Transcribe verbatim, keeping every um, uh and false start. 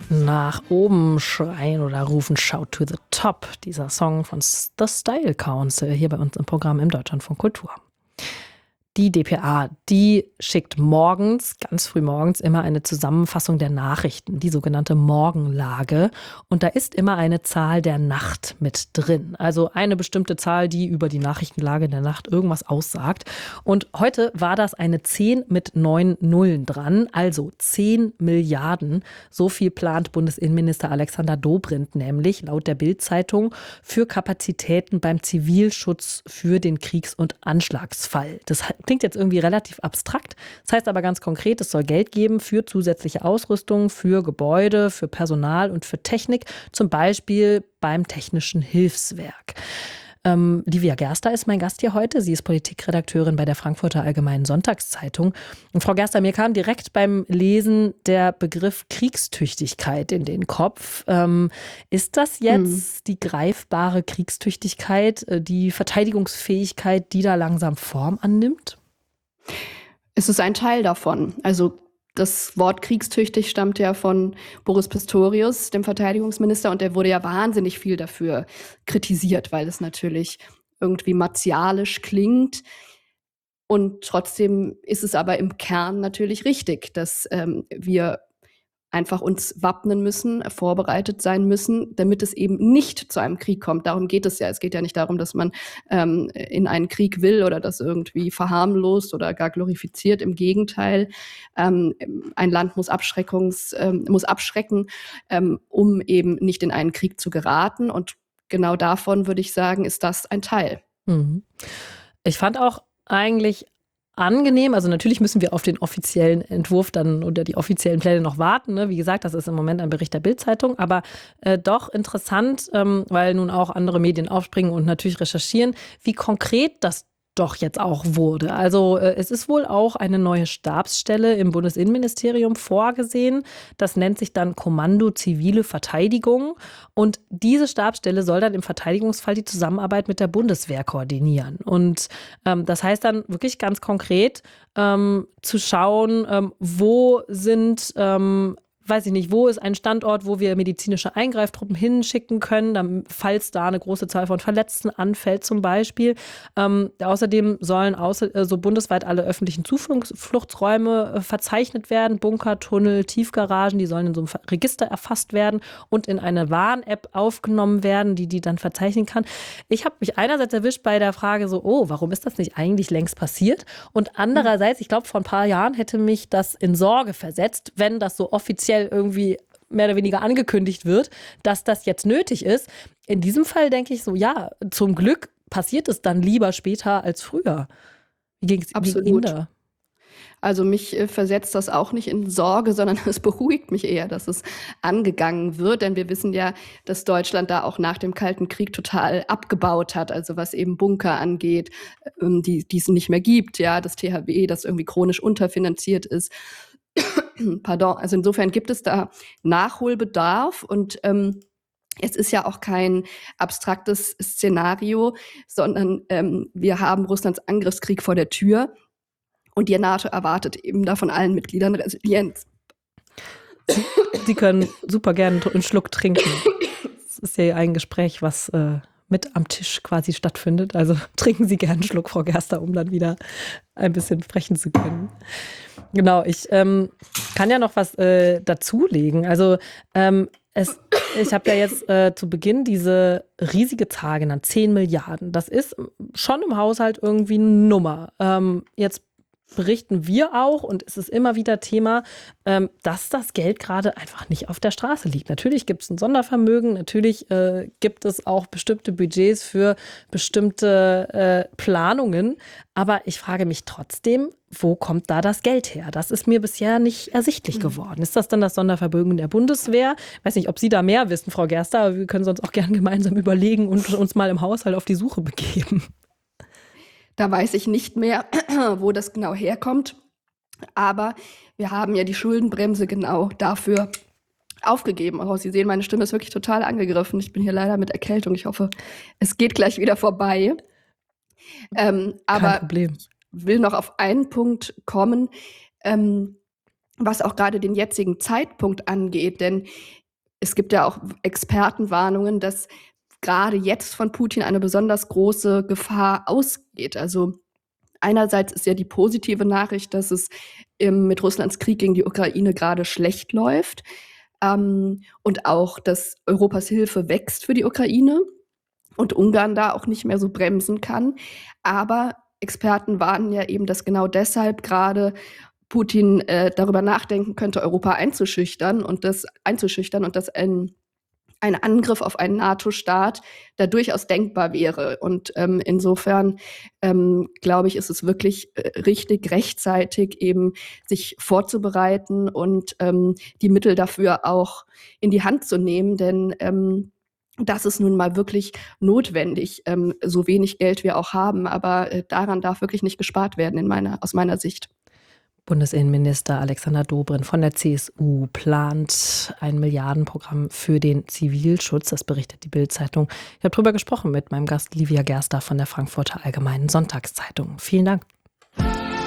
Nach oben schreien oder rufen, shout to the top. Dieser Song von The Style Council hier bei uns im Programm im Deutschlandfunk Kultur. Die d p a, die schickt morgens, ganz früh morgens, immer eine Zusammenfassung der Nachrichten, die sogenannte Morgenlage. Und da ist immer eine Zahl der Nacht mit drin. Also eine bestimmte Zahl, die über die Nachrichtenlage der Nacht irgendwas aussagt. Und heute war das eine zehn mit neun Nullen dran, also zehn Milliarden. So viel plant Bundesinnenminister Alexander Dobrindt nämlich, laut der Bild-Zeitung, für Kapazitäten beim Zivilschutz für den Kriegs- und Anschlagsfall. Das klingt jetzt irgendwie relativ abstrakt. Das heißt aber ganz konkret, es soll Geld geben für zusätzliche Ausrüstung, für Gebäude, für Personal und für Technik, zum Beispiel beim Technischen Hilfswerk. Ähm, Livia Gerster ist mein Gast hier heute. Sie ist Politikredakteurin bei der Frankfurter Allgemeinen Sonntagszeitung. Und Frau Gerster, mir kam direkt beim Lesen der Begriff Kriegstüchtigkeit in den Kopf. Ähm, ist das jetzt hm. die greifbare Kriegstüchtigkeit, die Verteidigungsfähigkeit, die da langsam Form annimmt? Es ist ein Teil davon. Also das Wort kriegstüchtig stammt ja von Boris Pistorius, dem Verteidigungsminister, und der wurde ja wahnsinnig viel dafür kritisiert, weil es natürlich irgendwie martialisch klingt. Und trotzdem ist es aber im Kern natürlich richtig, dass ähm, wir einfach uns wappnen müssen, vorbereitet sein müssen, damit es eben nicht zu einem Krieg kommt. Darum geht es ja. Es geht ja nicht darum, dass man ähm, in einen Krieg will oder das irgendwie verharmlost oder gar glorifiziert. Im Gegenteil, ähm, ein Land muss, Abschreckungs, ähm, muss abschrecken, ähm, um eben nicht in einen Krieg zu geraten. Und genau davon, würde ich sagen, ist das ein Teil. Mhm. Ich fand auch eigentlich angenehm. Also natürlich müssen wir auf den offiziellen Entwurf dann oder die offiziellen Pläne noch warten. Ne? Wie gesagt, das ist im Moment ein Bericht der Bild-Zeitung, aber äh, doch interessant, ähm, weil nun auch andere Medien aufspringen und natürlich recherchieren, wie konkret das doch jetzt auch wurde. Also äh, es ist wohl auch eine neue Stabsstelle im Bundesinnenministerium vorgesehen. Das nennt sich dann Kommando Zivile Verteidigung. Und diese Stabsstelle soll dann im Verteidigungsfall die Zusammenarbeit mit der Bundeswehr koordinieren. Und ähm, das heißt dann wirklich ganz konkret ähm, zu schauen, ähm, wo sind ähm, weiß ich nicht, wo ist ein Standort, wo wir medizinische Eingreiftruppen hinschicken können, dann, falls da eine große Zahl von Verletzten anfällt zum Beispiel. Ähm, außerdem sollen außer, äh, so bundesweit alle öffentlichen Zufluchtsräume äh, verzeichnet werden, Bunker, Tunnel, Tiefgaragen, die sollen in so einem Register erfasst werden und in eine Warn-App aufgenommen werden, die die dann verzeichnen kann. Ich habe mich einerseits erwischt bei der Frage so, oh, warum ist das nicht eigentlich längst passiert? Und andererseits, ich glaube, vor ein paar Jahren hätte mich das in Sorge versetzt, wenn das so offiziell irgendwie mehr oder weniger angekündigt wird, dass das jetzt nötig ist. In diesem Fall denke ich so, ja, zum Glück passiert es dann lieber später als früher. Wie ging es Ihnen da? Also mich äh, versetzt das auch nicht in Sorge, sondern es beruhigt mich eher, dass es angegangen wird. Denn wir wissen ja, dass Deutschland da auch nach dem Kalten Krieg total abgebaut hat. Also was eben Bunker angeht, ähm, die, die es nicht mehr gibt. Ja, das T H W, das irgendwie chronisch unterfinanziert ist. Pardon, also insofern gibt es da Nachholbedarf und ähm, es ist ja auch kein abstraktes Szenario, sondern ähm, wir haben Russlands Angriffskrieg vor der Tür und die NATO erwartet eben da von allen Mitgliedern Resilienz. Sie, Sie können super gerne einen Schluck trinken. Das ist ja ein Gespräch, was äh, mit am Tisch quasi stattfindet. Also trinken Sie gerne einen Schluck, Frau Gerster, um dann wieder ein bisschen sprechen zu können. Genau, ich ähm, kann ja noch was äh, dazulegen. Also ähm, es, ich habe ja jetzt äh, zu Beginn diese riesige Zahl genannt, zehn Milliarden. Das ist schon im Haushalt irgendwie eine Nummer. Ähm, jetzt berichten wir auch, und es ist immer wieder Thema, ähm, dass das Geld gerade einfach nicht auf der Straße liegt. Natürlich gibt es ein Sondervermögen, natürlich äh, gibt es auch bestimmte Budgets für bestimmte äh, Planungen, aber ich frage mich trotzdem, wo kommt da das Geld her? Das ist mir bisher nicht ersichtlich geworden. Ist das dann das Sondervermögen der Bundeswehr? Ich weiß nicht, ob Sie da mehr wissen, Frau Gerster, aber wir können sonst auch gerne gemeinsam überlegen und uns mal im Haushalt auf die Suche begeben. Da weiß ich nicht mehr, wo das genau herkommt. Aber wir haben ja die Schuldenbremse genau dafür aufgegeben. Oh, Sie sehen, meine Stimme ist wirklich total angegriffen. Ich bin hier leider mit Erkältung. Ich hoffe, es geht gleich wieder vorbei. Ähm, aber Kein Problem. Ich will noch auf einen Punkt kommen. Ähm, was auch gerade den jetzigen Zeitpunkt angeht. Denn es gibt ja auch Expertenwarnungen, dass gerade jetzt von Putin eine besonders große Gefahr ausgeht. Also einerseits ist ja die positive Nachricht, dass es ähm, mit Russlands Krieg gegen die Ukraine gerade schlecht läuft ähm, und auch, dass Europas Hilfe wächst für die Ukraine und Ungarn da auch nicht mehr so bremsen kann. Aber Experten warnen ja eben, dass genau deshalb gerade Putin äh, darüber nachdenken könnte, Europa einzuschüchtern und das einzuschüchtern und dass ein ein Angriff auf einen NATO-Staat da durchaus denkbar wäre. Und ähm, insofern ähm, glaube ich, ist es wirklich äh, richtig, rechtzeitig eben sich vorzubereiten und ähm, die Mittel dafür auch in die Hand zu nehmen, denn ähm, das ist nun mal wirklich notwendig, ähm, so wenig Geld wir auch haben. Aber äh, daran darf wirklich nicht gespart werden, in meiner, aus meiner Sicht. Bundesinnenminister Alexander Dobrindt von der C S U plant ein Milliardenprogramm für den Zivilschutz. Das berichtet die Bild-Zeitung. Ich habe darüber gesprochen mit meinem Gast Livia Gerster von der Frankfurter Allgemeinen Sonntagszeitung. Vielen Dank.